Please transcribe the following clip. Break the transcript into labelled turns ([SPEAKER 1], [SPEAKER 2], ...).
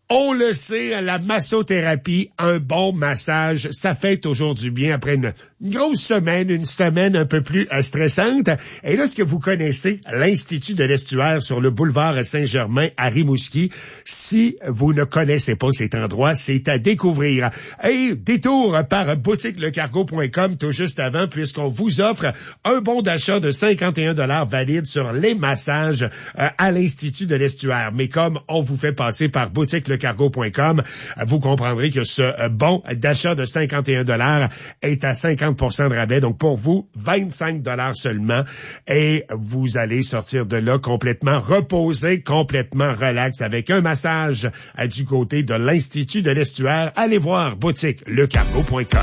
[SPEAKER 1] On le sait, la massothérapie, un bon massage, ça fait toujours du bien après une grosse semaine, une semaine un peu plus stressante. Et là, ce que vous connaissez, l'Institut de l'Estuaire sur le boulevard Saint-Germain à Rimouski, si vous ne connaissez pas cet endroit, c'est à découvrir. Et détour par boutiquelecargo.com tout juste avant, puisqu'on vous offre un bon d'achat de 51 $ valide sur les massages à l'Institut de l'Estuaire. Mais comme on vous fait passer par boutiquelecargo.com, vous comprendrez que ce bon d'achat de 51 $ est à 50% de rabais. Donc, pour vous, 25 $ seulement. Et vous allez sortir de là complètement reposé, complètement relax avec un massage du côté de l'Institut de l'Estuaire. Allez voir boutiquelecargo.com.